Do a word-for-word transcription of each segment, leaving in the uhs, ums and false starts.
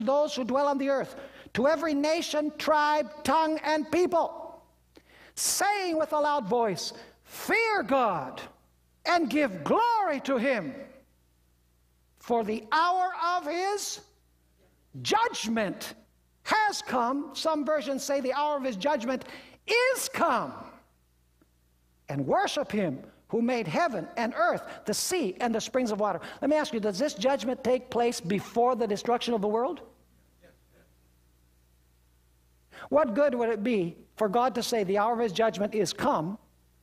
those who dwell on the earth, to every nation, tribe, tongue, and people, saying with a loud voice, fear God and give glory to him, for the hour of his judgment has come. Some versions say the hour of his judgment is come. And worship him who made heaven and earth, the sea, and the springs of water. Let me ask you, does this judgment take place before the destruction of the world? What good would it be for God to say the hour of his judgment is come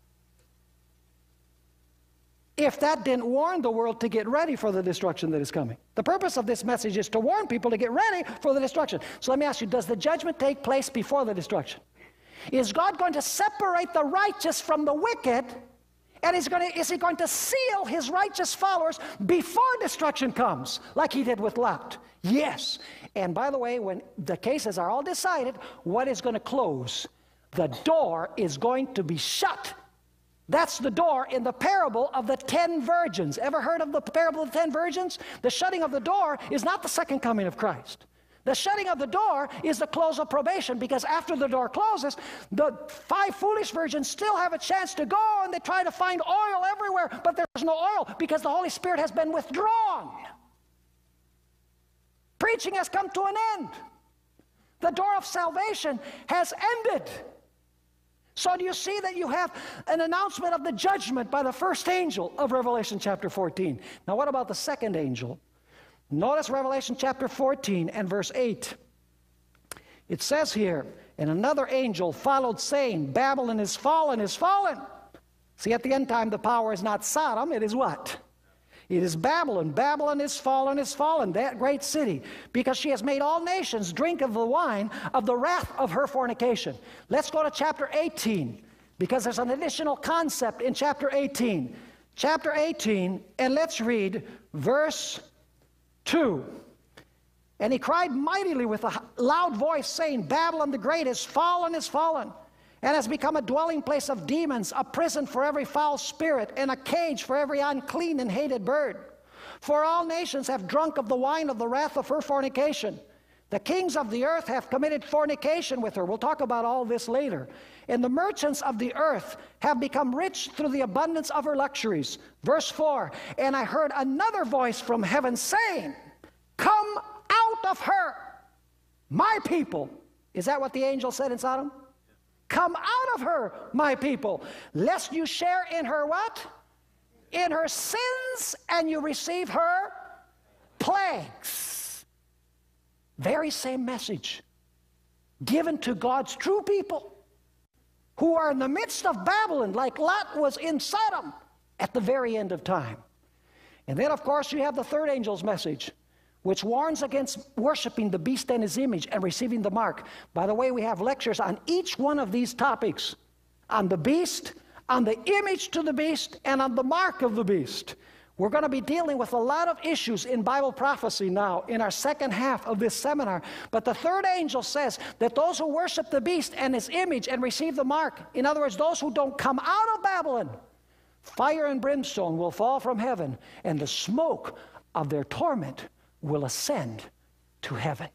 if that didn't warn the world to get ready for the destruction that is coming? The purpose of this message is to warn people to get ready for the destruction. So let me ask you, does the judgment take place before the destruction? Is God going to separate the righteous from the wicked? And is, going to, is he going to seal his righteous followers before destruction comes, like he did with Lot? Yes. And by the way, when the cases are all decided, what is going to close? The door is going to be shut. That's the door in the parable of the ten virgins. Ever heard of the parable of the ten virgins? The shutting of the door is not the second coming of Christ. The shutting of the door is the close of probation, because after the door closes, the five foolish virgins still have a chance to go, and they try to find oil everywhere, but there's no oil because the Holy Spirit has been withdrawn. Preaching has come to an end. The door of salvation has ended. So do you see that you have an announcement of the judgment by the first angel of Revelation chapter fourteen? Now what about the second angel? Notice Revelation chapter fourteen and verse eight. It says here, and another angel followed, saying, Babylon is fallen, is fallen. See, at the end time, the power is not Sodom, it is what? It is Babylon. Babylon is fallen, is fallen, that great city, because she has made all nations drink of the wine of the wrath of her fornication. Let's go to chapter eighteen, because there's an additional concept in chapter eighteen. Chapter eighteen, and let's read verse two. And he cried mightily with a loud voice, saying, Babylon the great is fallen, is fallen, and has become a dwelling place of demons, a prison for every foul spirit, and a cage for every unclean and hated bird. For all nations have drunk of the wine of the wrath of her fornication. The kings of the earth have committed fornication with her. We'll talk about all this later. And the merchants of the earth have become rich through the abundance of her luxuries. Verse four, and I heard another voice from heaven saying, come out of her, my people. Is that what the angel said in Sodom? Come out of her, my people, lest you share in her what? In her sins, and you receive her plagues. Very same message given to God's true people who are in the midst of Babylon, like Lot was in Sodom at the very end of time. And then, of course, you have the third angel's message, which warns against worshiping the beast and his image and receiving the mark. By the way, we have lectures on each one of these topics, on the beast, on the image to the beast, and on the mark of the beast. We're going to be dealing with a lot of issues in Bible prophecy now in our second half of this seminar. But the third angel says that those who worship the beast and his image and receive the mark, in other words, those who don't come out of Babylon, fire and brimstone will fall from heaven, and the smoke of their torment will ascend to heaven.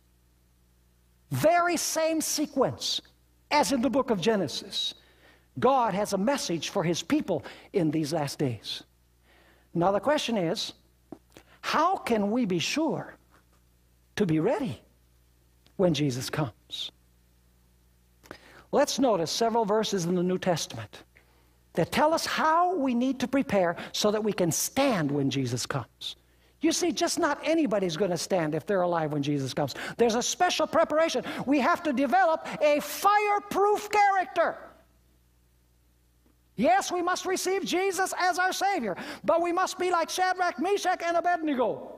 Very same sequence as in the book of Genesis. God has a message for his people in these last days. Now the question is, how can we be sure to be ready when Jesus comes? Let's notice several verses in the New Testament that tell us how we need to prepare so that we can stand when Jesus comes. You see, just not anybody's going to stand if they're alive when Jesus comes. There's a special preparation. We have to develop a fireproof character. Yes, we must receive Jesus as our Savior, but we must be like Shadrach, Meshach, and Abednego,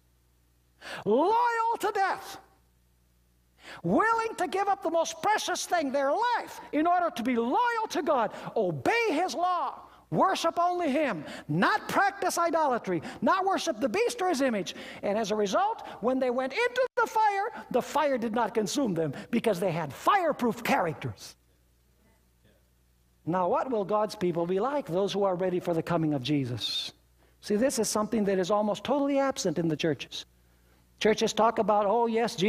loyal to death, willing to give up the most precious thing, their life, in order to be loyal to God, obey his law, worship only him, not practice idolatry, not worship the beast or his image. And as a result, when they went into the fire, the fire did not consume them because they had fireproof characters. Now, what will God's people be like, those who are ready for the coming of Jesus? See, this is something that is almost totally absent in the churches. Churches talk about, oh, yes,